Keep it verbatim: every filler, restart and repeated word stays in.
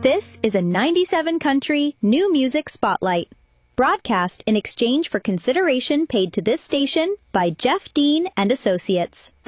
This is a ninety-seven country new music spotlight, broadcast in exchange for consideration paid to this station by Jeff Dean and Associates.